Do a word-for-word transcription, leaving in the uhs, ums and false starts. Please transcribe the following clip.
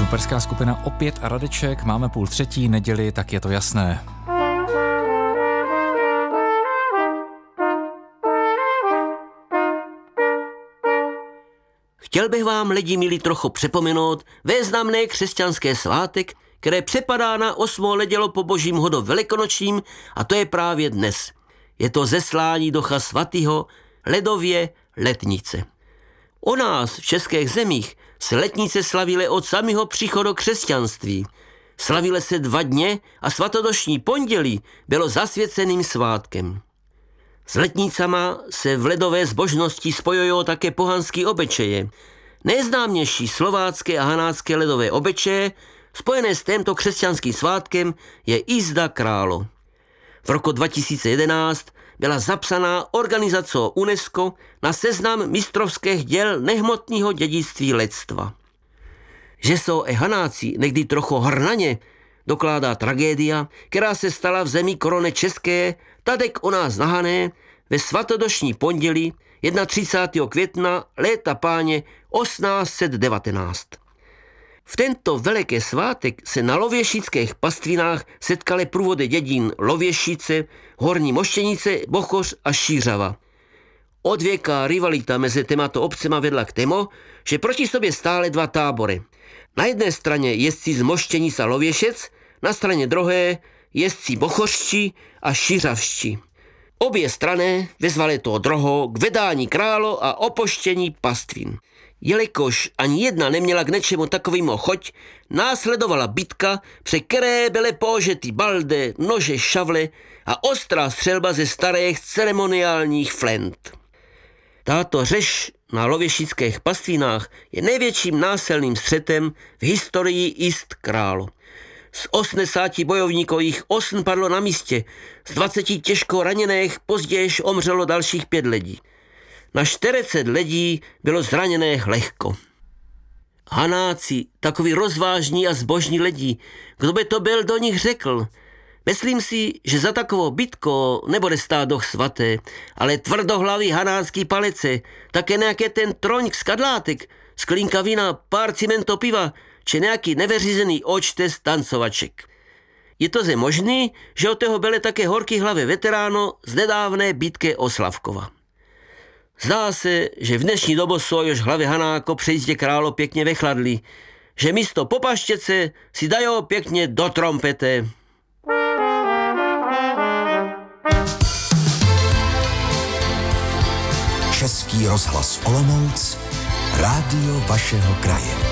Šumperská skupina Opět a Radeček, máme půl třetí, neděli, tak je to jasné. Chtěl bych vám, lidi milí, trochu připomenout významný křesťanský svátek, které přepadá na osmou nedělo po božím hodu velikonočním, a to je právě dnes. Je to zeslání Ducha Svatého, ledově letnice. U nás v českých zemích se letnice slavily od samého příchodu křesťanství. Slavily se dva dny a svatodušní pondělí bylo zasvěceným svátkem. S letnicama se v ledové zbožnosti spojují také pohanský obyčeje. Nejznámější slovácké a hanácké ledové obyčeje, spojené s tímto křesťanským svátkem, je jízda králo. V roku dva tisíce jedenáct byla zapsaná organizací UNESCO na seznam mistrovských děl nehmotného dědictví lidstva. Že jsou i hanáci někdy trochu hrnaně, dokládá tragédia, která se stala v zemi korony české, tadek u nás na Hané, ve svatodušní pondělí třicátého prvního května léta páně osmnáct set devatenáct. V tento veliký svátek se na lověšických pastvinách setkaly průvody dědin Lověšice, Horní Moštěnice, Bochoř a Šířava. Odvěká rivalita mezi těmato obcema vedla k tému, že proti sobě stály dva tábory. Na jedné straně jezdci z Moštěnic a Lověšec, na straně druhé jezdci bochořští a šířavští. Obě strany vyzvaly toho druhého k vydání králo a opuštění pastvin. Jelikož ani jedna neměla k něčemu takovému choť, následovala bitka, při které byly použity balde, nože, šavle a ostrá střelba ze starých ceremoniálních flint. Tato řeš na lověšických pastvinách je největším násilným střetem v historii jízd králo. Z osmdesáti bojovníků jich osm padlo na místě, z dvaceti těžko raněných později omřelo dalších pět lidí. Na čtyřicet lidí bylo zraněných lehko. Hanáci, takový rozvážní a zbožní lidi, kdo by to byl, do nich řekl. Myslím si, že za takovou bitko nebude stát Duch Svatý, ale tvrdohlavý hanácký palice, také nějaký ten troňk z kadlátek, sklínka vína, pár cimento piva, či nějaký nevyřízený očtes tancovaček. Je to ze možný, že od toho byly také horký hlavy veteráno z nedávné bitky Oslavkova. Zdá se, že v dnešní dobu jsou už hlavy Hanáko při jízdě králo pěkně vychladlí, že místo popaštěce si dají pěkně do trompete. Český rozhlas Olomouc, rádio vašeho kraje.